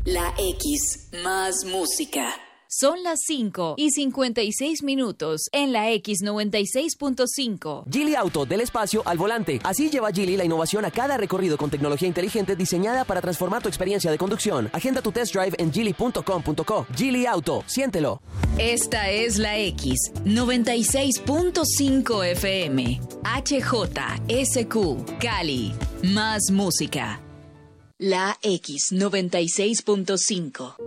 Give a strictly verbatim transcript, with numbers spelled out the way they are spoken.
La X, más música. Son las cinco y cincuenta y seis minutos en la X noventa y seis punto cinco. Geely Auto, del espacio al volante. Así lleva Geely la innovación a cada recorrido con tecnología inteligente diseñada para transformar tu experiencia de conducción. Agenda tu test drive en geely punto com punto co. Geely Auto, siéntelo. Esta es la X noventa y seis punto cinco F M. H J S Q, Cali. Más música. La X noventa y seis punto cinco.